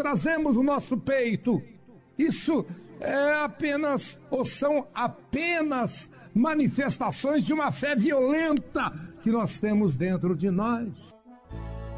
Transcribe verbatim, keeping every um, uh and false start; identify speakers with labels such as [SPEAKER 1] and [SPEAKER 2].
[SPEAKER 1] trazemos no nosso peito, isso é apenas, ou são apenas manifestações de uma fé violenta que nós temos dentro de nós.